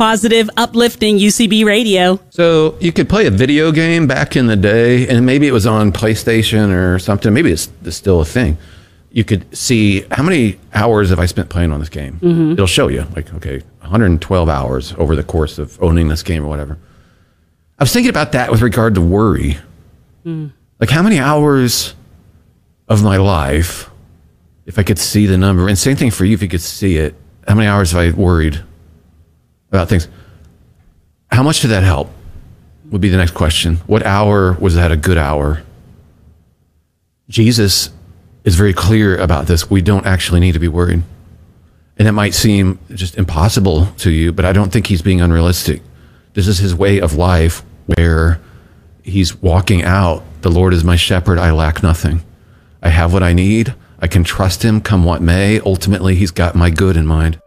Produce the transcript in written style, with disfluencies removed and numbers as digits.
positive, uplifting UCB radio. So you could play a video game back in the day, and maybe it was on PlayStation or something. Maybe it's still a thing. You could see how many hours have I spent playing on this game. Mm-hmm. It'll show you, like, okay, 112 hours over the course of owning this game or whatever. I was thinking about that with regard to worry. Like, how many hours of my life, if I could see the number, and same thing for you if you could see it, how many hours have I worried about things? How much did that help would be the next question. What hour was that a good hour? Jesus is very clear about this. We don't actually need to be worried. And it might seem just impossible to you, but I don't think he's being unrealistic. This is his way of life where he's walking out, the Lord is my shepherd, I lack nothing. I have what I need. I can trust him come what may. Ultimately, he's got my good in mind.